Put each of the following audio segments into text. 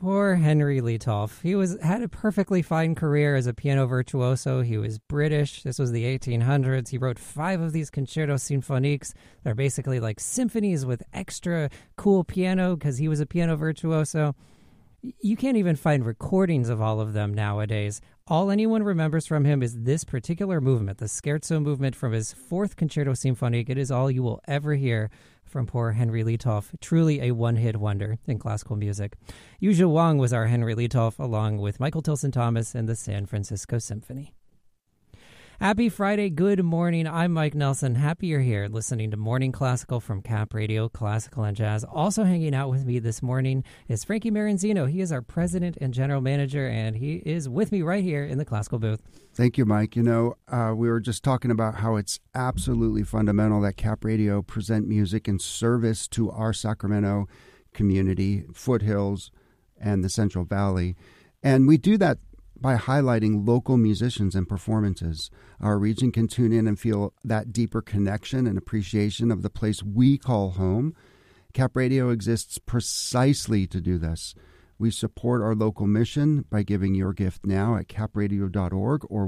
Poor Henry Liethoff. He had a perfectly fine career as a piano virtuoso. He was British. This was the 1800s. He wrote 5 of these concerto symphoniques. They're basically like symphonies with extra cool piano because he was a piano virtuoso. You can't even find recordings of all of them nowadays. All anyone remembers from him is this particular movement, the Scherzo movement from his 4th Concerto Symphonique. It is all you will ever hear from poor Henry Liethoff. Truly a one-hit wonder in classical music. Yuzha Wang was our Henry Liethoff, along with Michael Tilson Thomas and the San Francisco Symphony. Happy Friday, good morning. I'm Mike Nelson. Happy you're here listening to Morning Classical from Cap Radio, Classical and Jazz. Also hanging out with me this morning is Frankie Maranzino. He is our president and general manager, and he is with me right here in the classical booth. Thank you, Mike. You know, we were just talking about how it's absolutely fundamental that Cap Radio present music in service to our Sacramento community, foothills, and the Central Valley. And we do that by highlighting local musicians and performances. Our region can tune in and feel that deeper connection and appreciation of the place we call home. Cap Radio exists precisely to do this. We support our local mission by giving your gift now at capradio.org or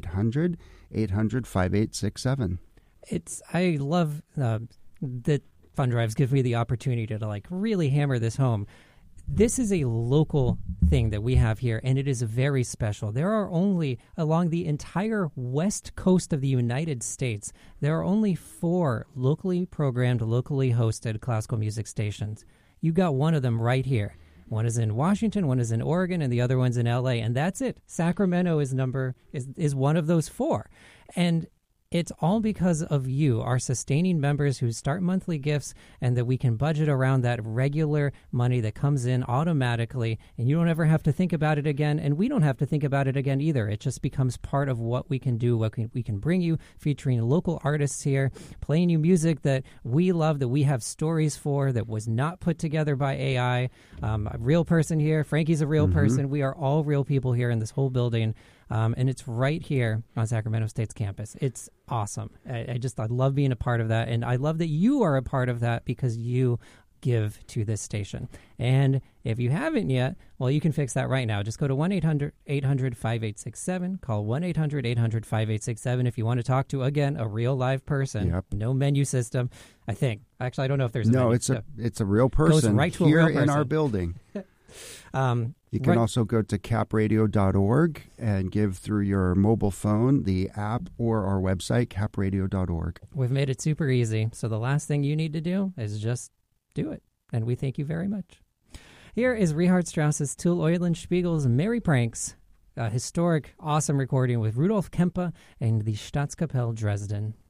1-800-800-5867. I love that fund drives give me the opportunity to really hammer this home. This is a local thing that we have here, and it is very special. There are only, along the entire west coast of the United States, there are only 4 locally programmed, locally hosted classical music stations. You got one of them right here. One is in Washington, one is in Oregon, and the other one's in LA, and that's it. Sacramento is one of those 4. And it's all because of you, our sustaining members who start monthly gifts, and that we can budget around that regular money that comes in automatically, and you don't ever have to think about it again, and we don't have to think about it again either. It just becomes part of what we can do, what we can bring you, featuring local artists here, playing you music that we love, that we have stories for, that was not put together by AI. A real person here. Frankie's a real person. We are all real people here in this whole building. And it's right here on Sacramento State's campus. It's awesome. I love being a part of that. And I love that you are a part of that because you give to this station. And if you haven't yet, well, you can fix that right now. Just go to 1-800-800-5867. Call 1-800-800-5867 if you want to talk to, again, a real live person. Yep. No menu system, I think. Actually, I don't know if there's a menu. No, it's a real person. Goes right to here a real person. In our building. You can also go to capradio.org and give through your mobile phone, the app, or our website, capradio.org. We've made it super easy, so the last thing you need to do is just do it, and we thank you very much. Here is Richard Strauss's Till Eulenspiegel's Merry Pranks, a historic, awesome recording with Rudolf Kempe and the Staatskapelle Dresden.